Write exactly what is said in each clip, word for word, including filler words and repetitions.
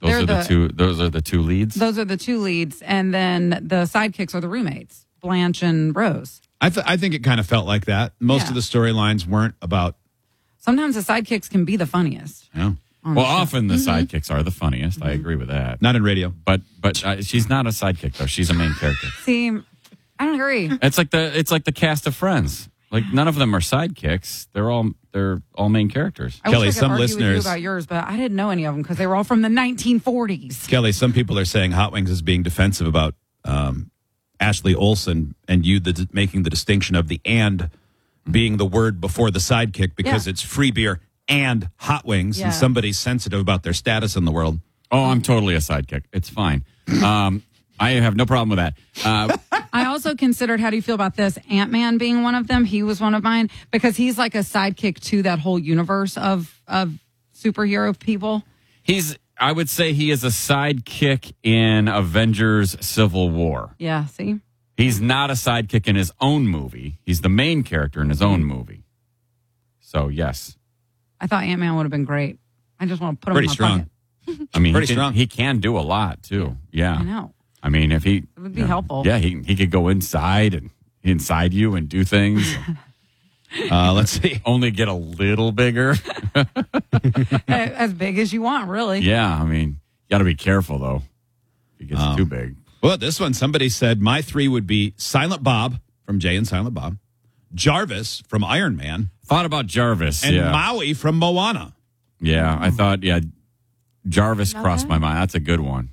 Those They're are the, the- two. Those are the two leads. Those are the two leads, and then the sidekicks are the roommates, Blanche and Rose. I, th- I think it kind of felt like that. Most Yeah. of the storylines weren't about. Sometimes the sidekicks can be the funniest. You know, on Well, the show. often the sidekicks are the funniest. I agree with that. not in radio. But but uh, she's not a sidekick though. She's a main character. See, I don't agree. It's like the it's like the cast of Friends. Like none of them are sidekicks. They're all they're all main characters. I Kelly, wish I could some argue with you listeners- about yours, but I didn't know any of them because they were all from the nineteen forties. Kelly, some people are saying Hot Wings is being defensive about um, Ashley Olsen and you the, making the distinction of the and being the word before the sidekick because Yeah. it's free beer and Hot Wings, Yeah. and somebody's sensitive about their status in the world. Oh, I'm totally a sidekick. It's fine. Um, I have no problem with that. Uh, I also considered, how do you feel about this? Ant-Man being one of them. He was one of mine because he's like a sidekick to that whole universe of, of superhero people. he's I would say he is a sidekick in Avengers Civil War. Yeah, see? He's not a sidekick in his own movie. He's the main character in his own movie. So, yes. I thought Ant-Man would have been great. I just want to put him Pretty in my strong. pocket. I mean, Pretty he can, strong. he can do a lot, too. Yeah. I know. I mean, if he... It would be you know, helpful. Yeah, he, he could go inside and inside you and do things. Uh, let's see. Only get a little bigger. As big as you want, really. Yeah, I mean, you got to be careful, though. If he gets Um, too big. Well, this one, somebody said my three would be Silent Bob from Jay and Silent Bob, Jarvis from Iron Man, Thought about Jarvis. and yeah. Maui from Moana. Yeah, I thought, yeah, Jarvis crossed my mind. That's a good one.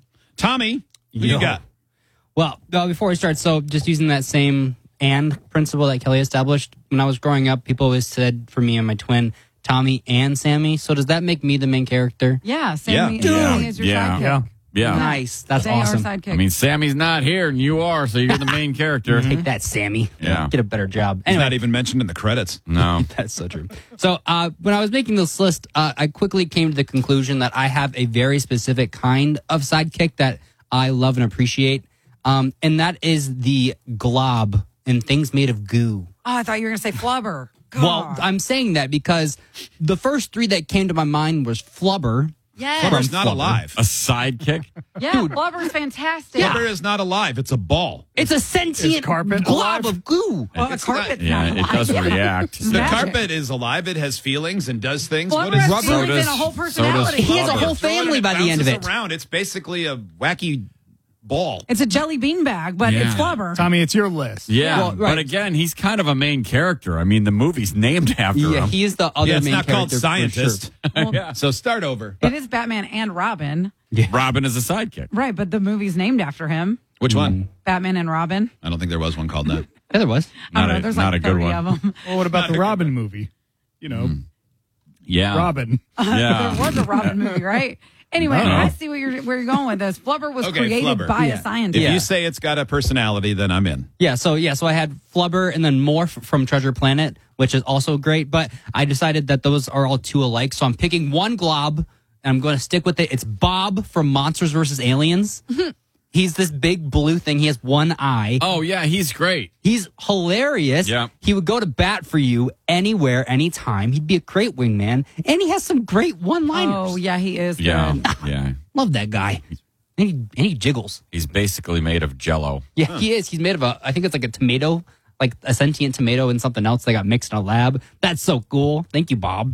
Tommy, who Yo. you got? Well, uh, before we start, so just using that same and principle that Kelly established, when I was growing up, people always said for me and my twin, Tommy and Sammy. So does that make me the main character? Yeah, Sammy, Yeah. Sammy Yeah. is your Yeah. sidekick. Yeah. Yeah. Nice. That's they awesome. are sidekick. I mean, Sammy's not here and you are, so you're the main character. Take that, Sammy. Yeah. Get a better job. He's Anyway, not even mentioned in the credits. No. that's so true. So uh, when I was making this list, uh, I quickly came to the conclusion that I have a very specific kind of sidekick that I love and appreciate. Um, and that is the glob and things made of goo. oh, I thought you were going to say Flubber. God. Well, I'm saying that because the first three that came to my mind was Flubber. yes. Flubber's not Flubber. alive. A sidekick? Yeah, Flubber's fantastic. Flubber is not alive. It's a ball. It's a sentient carpet glob alive? of goo. Well, a It's carpet's Yeah, not it does alive. react. The Magic. carpet is alive. It has feelings and does things. Flubber what is has rubber? feelings So does- and a whole so does personality. He has a Flubber. whole Throw it, family it by the end of bounces it. Around. It's basically a wacky ball. It's a jelly bean bag, but Yeah. it's Flubber. Tommy, it's your list. Yeah, Well, right. but again, he's kind of a main character. I mean, the movie's named after Yeah, him. he is the other Yeah, it's main not called character for scientist. sure. yeah. So start over. It is Batman and Robin. Robin is a sidekick. Right, but the movie's named after him. Which one? Batman and Robin. I don't think there was one called that. Yeah, there was. I don't Not know. a- There's not like a good thirty one. of them. Well, what about the Robin movie? You know, Yeah. Robin. Yeah. There was a Robin movie, right? Anyway, No. I see where you're where you're going with this. Flubber was Okay, created Flubber. by Yeah. a scientist. If Yeah. you say it's got a personality, then I'm in. Yeah, so yeah, so I had Flubber and then Morph from Treasure Planet, which is also great, but I decided that those are all two alike, so I'm picking one glob and I'm going to stick with it. It's Bob from Monsters versus Aliens. He's this big blue thing. He has one eye. Oh, yeah, he's great. He's hilarious. Yeah. He would go to bat for you anywhere, anytime. He'd be a great wingman, and he has some great one-liners. Oh yeah, he is. Yeah. good. Yeah. Love that guy. And he, and he jiggles. He's basically made of jello. Yeah, he is. He's made of a, I think it's like a tomato, like a sentient tomato and something else that got mixed in a lab. That's so cool. Thank you, Bob.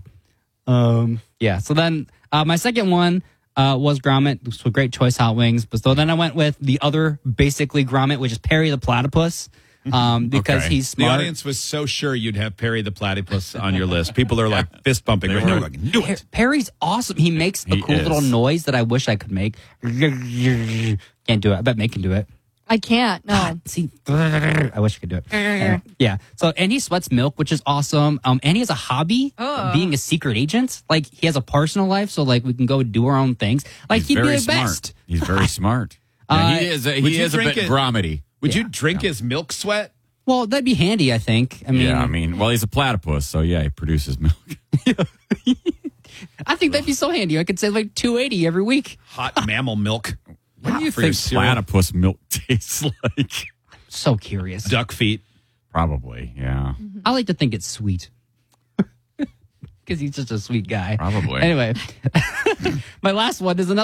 Um, yeah. So then uh, my second one uh, was Gromit. So great choice, Hot Wings. But so then I went with the other basically Gromit, which is Perry the Platypus, um, because Okay. he's The smart. audience was so sure you'd have Perry the Platypus on your list. People are like fist bumping right now. Like, knew Per- it. Perry's awesome. He makes a He cool is. little noise that I wish I could make. Can't do it. I bet May can do it. I can't. No. See, I wish I could do it. Uh, yeah. So, and he sweats milk, which is awesome. Um, and he has a hobby, Ugh. being a secret agent. Like he has a personal life, so like we can go do our own things. Like He's he'd be very the smart. best. He's very smart. Uh, Yeah, he is a, would he you is a drink bit it- gromity. Would Yeah. you drink his milk sweat? Well, that'd be handy, I think. I mean, Yeah, I mean, well, he's a platypus, so yeah, he produces milk. I think that'd be so handy. I could say like two eighty every week. Hot mammal milk. What do you For your think cereal. platypus milk tastes like? So curious. Duck feet. Probably, yeah. I like to think it's sweet. Because he's just a sweet guy. Probably. Anyway, my last one is another.